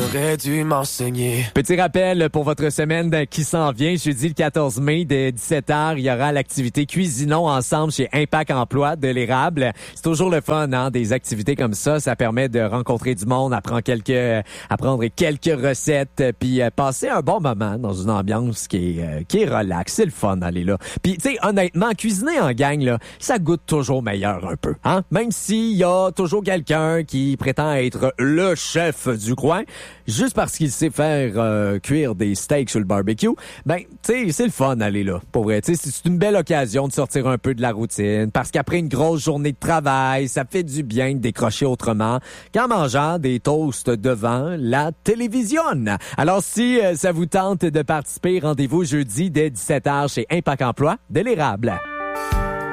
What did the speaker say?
T'aurais dû m'enseigner. Petit rappel pour votre semaine qui s'en vient, jeudi le 14 mai, dès 17h, il y aura l'activité Cuisinons ensemble chez Impact Emploi de l'Érable. C'est toujours le fun, hein, des activités comme ça. Ça permet de rencontrer du monde, apprendre quelques recettes, puis passer un bon moment dans une ambiance qui est relax. C'est le fun d'aller là. Puis, tu sais, honnêtement, cuisiner en gang, là, ça goûte toujours meilleur un peu, hein? Même s'il y a toujours quelqu'un qui prétend être le chef du coin, juste parce qu'il sait faire cuire des steaks sur le barbecue, ben, tu sais, c'est le fun d'aller là. Pour vrai, tu sais, c'est une belle occasion de sortir un peu de la routine, parce qu'après une grosse journée de travail, ça fait du bien de décrocher autrement qu'en mangeant des toasts devant la télévision. Alors, si ça vous tente de participer, rendez-vous jeudi dès 17h chez Impact Emploi de l'Érable.